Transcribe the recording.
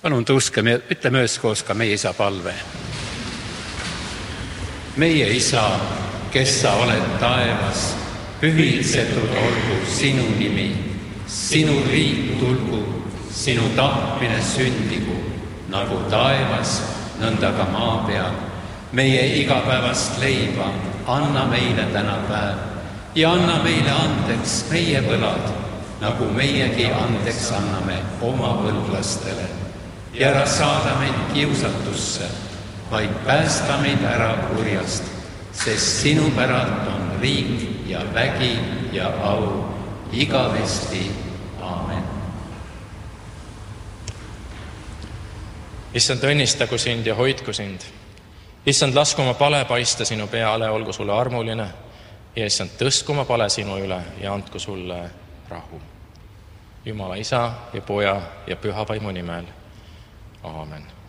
Palun tõuskeme ja ütleme üheskoos ka meie isa palve. Meie isa, kes sa oled taevas, pühitsetud olgu sinu nimi, sinu riik tulgu, sinu tahtmine sündigu, nagu taevas, nõnda ka maa peal. Meie igapäevast leiba anna meile täna päev ja anna meile andeks meie võlad, nagu meiegi andeks anname oma võlglastele. Ja ära saada meid kiusatusse, vaid päästa meid ära kurjast, sest sinu päralt on riik ja vägi ja au igavesti. Aamen. Issand, õnnistagu sind ja hoidku sind. Issand, lasku oma pale paista sinu peale, olgu sulle armuline, ja issand, tõstku oma pale sinu üle ja andku sulle rahu. Jumala Isa ja Poja ja Püha Vaimu nimel. Aamen.